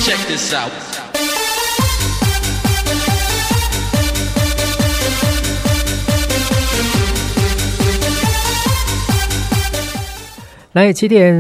Check this out. 来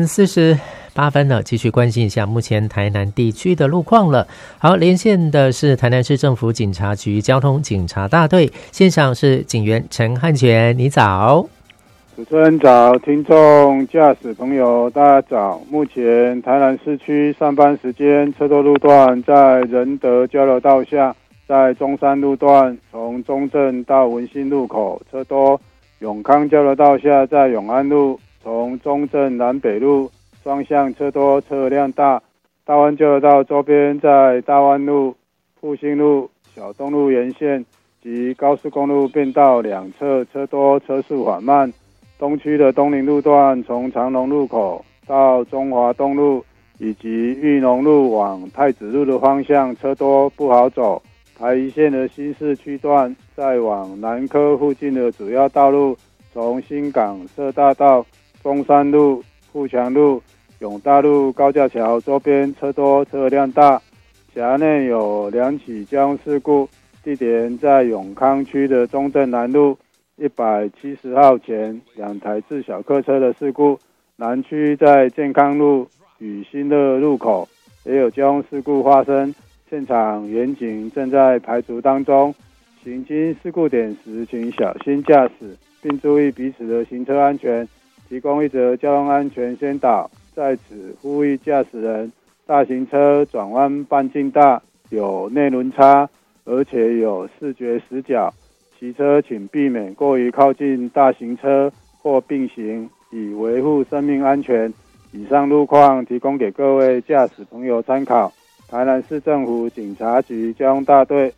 7:48了，继续关心一下目前台南地区的路况了。好，连线的是台南市政府警察局交通警察大队，线上是警员陈汉全，你早。 主持人早，听众驾驶朋友大家早。目前台南市区上班时间车多路段在仁德交流道下，在中山路段从中正到文心路口车多；永康交流道下在永安路从中正南北路双向车多，车辆大。大湾交流道周边在大湾路、复兴路、小东路沿线及高速公路便道两侧车多，车速缓慢。东区的东宁路段从长隆路口到中华东路以及裕农路往太子路的方向车多，不好走。台一线的新市区段再往南科附近的主要道路，从新港社大道、中山路、富强路、永大路、高架桥周边车多，车辆大。辖内有2起交通事故，地点在永康区的中正南路170号前2台自小客车的事故，南区在健康路与新乐路口也有交通事故发生，现场员警正在排除当中。行经事故点时，请小心驾驶，并注意彼此的行车安全。提供一则交通安全宣导，在此呼吁驾驶人：大型车转弯半径大，有内轮差，而且有视觉死角。骑车请避免过于靠近大型车或并行，以维护生命安全。以上路况提供给各位驾驶朋友参考。台南市政府警察局交通大队